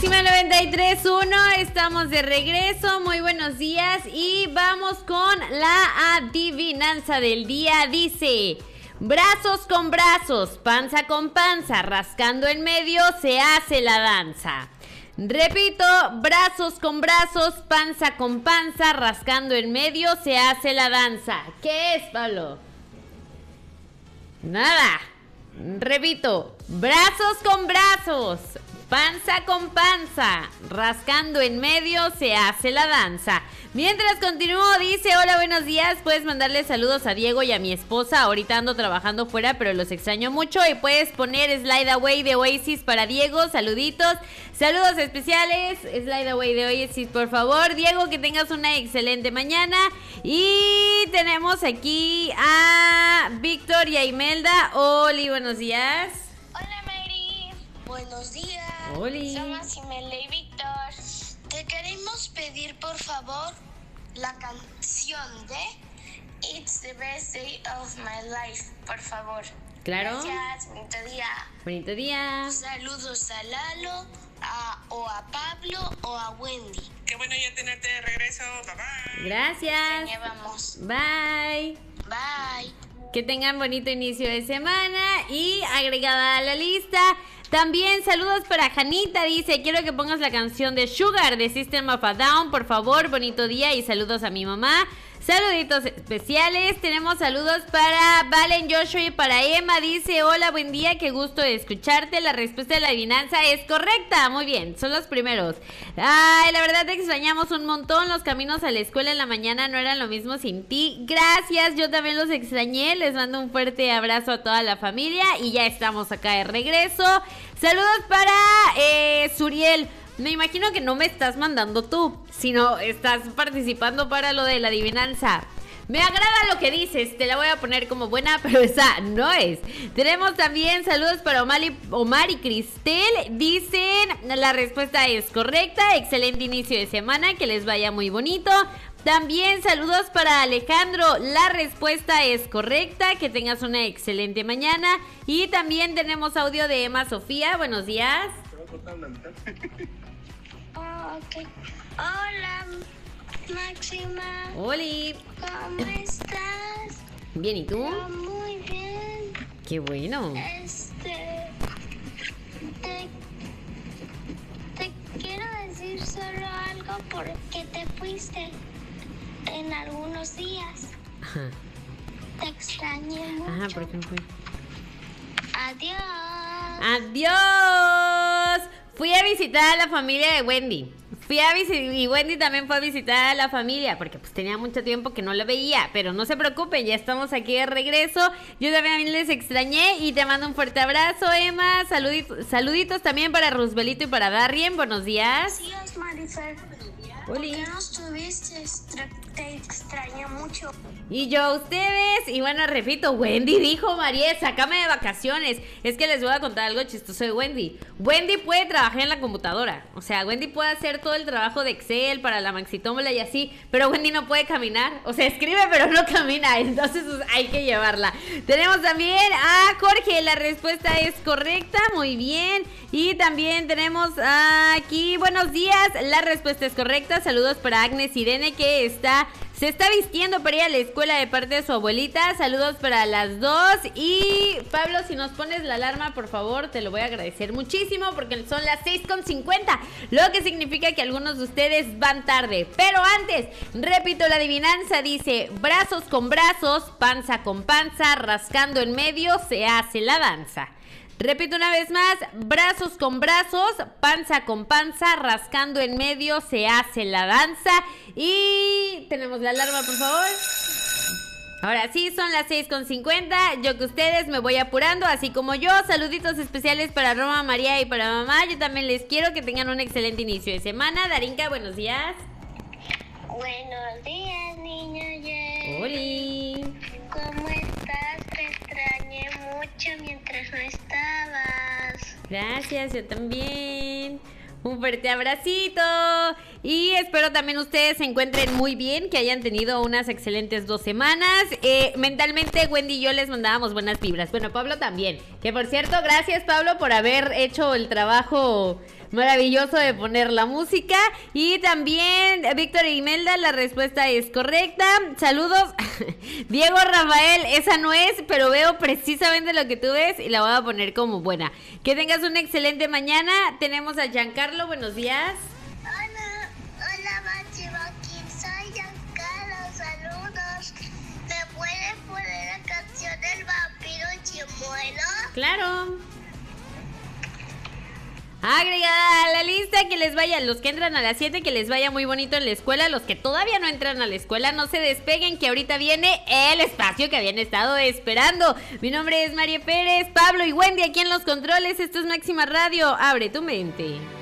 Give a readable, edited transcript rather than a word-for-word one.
Máxima 93.1, estamos de regreso, muy buenos días y vamos con la adivinanza del día. Dice: brazos con brazos, panza con panza, rascando en medio se hace la danza. Repito, brazos con brazos, panza con panza, rascando en medio se hace la danza. ¿Qué es, Pablo? Nada. Repito, brazos con brazos, panza con panza, rascando en medio se hace la danza. Mientras continúo, dice: hola, buenos días, puedes mandarle saludos a Diego y a mi esposa. Ahorita ando trabajando fuera, pero los extraño mucho. Y puedes poner Slide Away de Oasis para Diego. Saluditos, saludos especiales, Slide Away de Oasis, por favor. Diego, que tengas una excelente mañana. Y tenemos aquí a Víctor y a Imelda. Oli, buenos días. Hola, Mary. Buenos días. Oli. Somos Imelda y Víctor. Te queremos pedir, por favor, la canción de It's the Best Day of My Life, por favor. Claro. Gracias, bonito día. Bonito día. Saludos a Lalo, o a Pablo, o a Wendy. Qué bueno ya tenerte de regreso. Bye bye. Gracias. Te llevamos. Bye. Bye. Que tengan bonito inicio de semana. Y agregada a la lista, también saludos para Janita. Dice: quiero que pongas la canción de Sugar de System of a Down, por favor. Bonito día y saludos a mi mamá. Saluditos especiales. Tenemos saludos para Valen, Joshua y para Emma. Dice: hola, buen día, qué gusto de escucharte. La respuesta de la adivinanza es correcta. Muy bien, son los primeros. Ay, la verdad te extrañamos un montón. Los caminos a la escuela en la mañana no eran lo mismo sin ti. Gracias, yo también los extrañé. Les mando un fuerte abrazo a toda la familia. Y ya estamos acá de regreso. Saludos para Suriel. Me imagino que no me estás mandando tú, sino estás participando para lo de la adivinanza. Me agrada lo que dices, te la voy a poner como buena, pero esa no es. Tenemos también saludos para Omar y Cristel. Dicen: la respuesta es correcta, excelente inicio de semana, que les vaya muy bonito. También saludos para Alejandro, la respuesta es correcta, que tengas una excelente mañana. Y también tenemos audio de Emma Sofía, buenos días. Ok. Hola, Máxima. Oli. ¿Cómo estás? Bien, ¿y tú? Yo muy bien. Qué bueno. Te quiero decir solo algo porque te fuiste en algunos días. Ajá. Te extrañé mucho. Ajá, ¿por qué no fue? Adiós. ¡Adiós! Fui a visitar a la familia de Wendy. Y Wendy también fue a visitar a la familia, porque pues tenía mucho tiempo que no la veía. Pero no se preocupen, ya estamos aquí de regreso. Yo también les extrañé y te mando un fuerte abrazo, Emma. Saluditos también para Roosevelt y para Darien. Buenos días. Adiós, Marifer. ¿Por qué no estuviste? Te extrañé mucho. Y yo a ustedes. Y bueno, repito, Wendy dijo: María, sácame de vacaciones. Es que les voy a contar algo chistoso de Wendy. Wendy puede trabajar en la computadora. O sea, Wendy puede hacer todo el trabajo de Excel para la maxitómola y así, pero Wendy no puede caminar. O sea, escribe pero no camina. Entonces pues, hay que llevarla. Tenemos también a Jorge. La respuesta es correcta. Muy bien. Y también tenemos aquí: buenos días. La respuesta es correcta. Saludos para Agnes Irene, que se está vistiendo para ir a la escuela de parte de su abuelita. Saludos para las dos. Y Pablo, si nos pones la alarma, por favor, te lo voy a agradecer muchísimo, porque son las 6:50, lo que significa que algunos de ustedes van tarde. Pero antes, repito la adivinanza. Dice: brazos con brazos, panza con panza, rascando en medio se hace la danza. Repito una vez más: brazos con brazos, panza con panza, rascando en medio se hace la danza. Y tenemos la alarma, por favor. Ahora sí, son las 6:50. Yo que ustedes me voy apurando, así como yo. Saluditos especiales para Roma, María y para mamá. Yo también les quiero que tengan un excelente inicio de semana. Darinka, buenos días. Buenos días, niña Ye. Oli. ¿Cómo estás? Te extrañé mucho mientras no estabas. Gracias, yo también. Un fuerte abracito. Y espero también ustedes se encuentren muy bien, que hayan tenido unas excelentes 2 semanas. Mentalmente, Wendy y yo les mandábamos buenas vibras. Bueno, Pablo también. Que por cierto, gracias Pablo por haber hecho el trabajo maravilloso de poner la música. Y también, Víctor y Imelda, la respuesta es correcta. Saludos. Diego Rafael, esa no es, pero veo precisamente lo que tú ves y la voy a poner como buena. Que tengas una excelente mañana. Tenemos a Giancarlo, buenos días. Hola, Machivaquín, soy Giancarlo, saludos. ¿Me puedes poner la canción del vampiro chimuelo? Claro. Agregada a la lista, que les vaya, los que entran a las 7, que les vaya muy bonito en la escuela. Los que todavía no entran a la escuela, no se despeguen, que ahorita viene el espacio que habían estado esperando. Mi nombre es María Pérez, Pablo y Wendy aquí en los controles. Esto es Máxima Radio, abre tu mente.